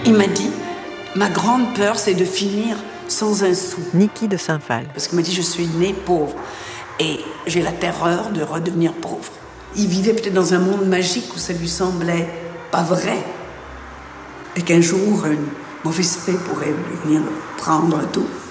Il m'a dit, ma grande peur, c'est de finir sans un sou. Niki de Saint-Phal. Parce qu'il m'a dit, je suis née pauvre et j'ai la terreur de redevenir pauvre. Il vivait peut-être dans un monde magique où ça lui semblait pas vrai. Et qu'un jour, une mauvaise fée pourrait venir prendre tout.